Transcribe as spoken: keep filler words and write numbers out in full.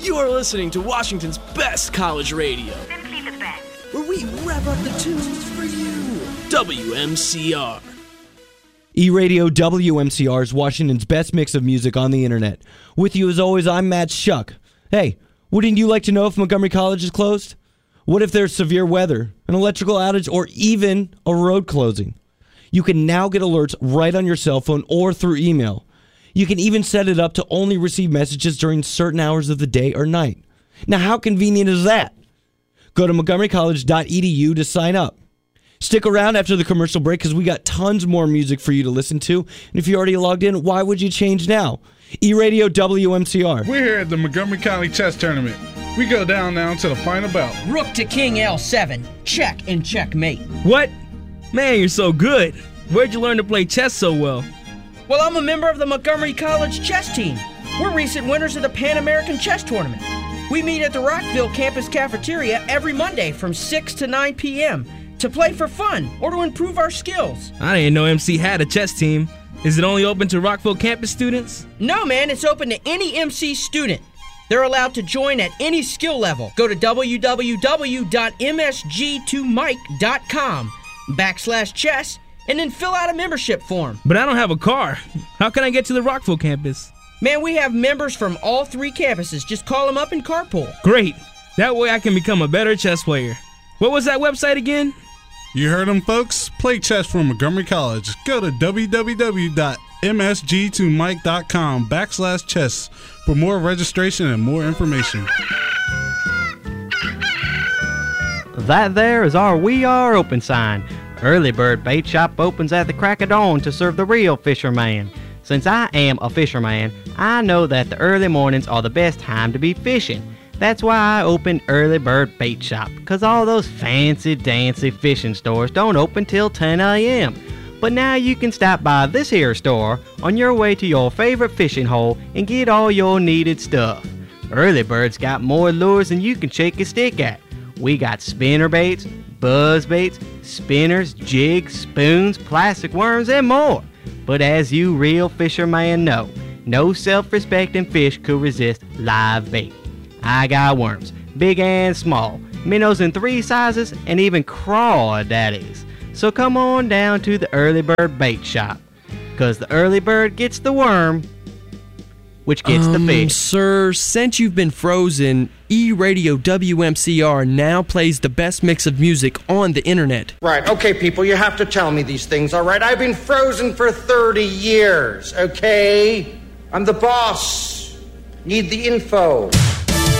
You are listening to Washington's best college radio. Simply the best. Where we rev up the tunes for you. W M C R. E-Radio W M C R is Washington's best mix of music on the internet. With you as always, I'm Matt Schuck. Hey, wouldn't you like to know if Montgomery College is closed? What if there's severe weather, an electrical outage, or even a road closing? You can now get alerts right on your cell phone or through email. You can even set it up to only receive messages during certain hours of the day or night. Now, how convenient is that? Go to montgomery college dot e d u to sign up. Stick around after the commercial break because we got tons more music for you to listen to. And if you already logged in, why would you change now? E-Radio W M C R. We're here at the Montgomery County Chess Tournament. We go down now to the final bout. Rook to King L seven. Check and checkmate. What? Man, you're so good. Where'd you learn to play chess so well? Well, I'm a member of the Montgomery College chess team. We're recent winners of the Pan American Chess Tournament. We meet at the Rockville campus cafeteria every Monday from six to nine p.m. to play for fun or to improve our skills. I didn't know M C had a chess team. Is it only open to Rockville campus students? No, man, it's open to any M C student. They're allowed to join at any skill level. Go to w w w dot m s g two mike dot com backslash chess and then fill out a membership form. But I don't have a car. How can I get to the Rockville campus? Man, we have members from all three campuses. Just call them up and carpool. Great. That way I can become a better chess player. What was that website again? You heard them, folks? Play chess for Montgomery College. Go to w w w dot m s g two mike dot com backslash chess for more registration and more information. That there is our We Are Open sign. Early Bird Bait Shop opens at the crack of dawn to serve the real fisherman. Since I am a fisherman, I know that the early mornings are the best time to be fishing. That's why I opened Early Bird Bait Shop, cause all those fancy dancy fishing stores don't open till ten a.m. But now you can stop by this here store on your way to your favorite fishing hole and get all your needed stuff. Early Bird's got more lures than you can shake a stick at. We got spinner baits, buzz baits, spinners, jigs, spoons, plastic worms, and more. But as you real fishermen know, no self-respecting fish could resist live bait. I got worms, big and small, minnows in three sizes, and even crawdaddies. So come on down to the Early Bird Bait Shop, cause the early bird gets the worm, which gets um, the fish. Sir, since you've been frozen, E-Radio W M C R now plays the best mix of music on the internet. Right, okay, people, you have to tell me these things, all right? I've been frozen for thirty years, okay? I'm the boss. Need the info.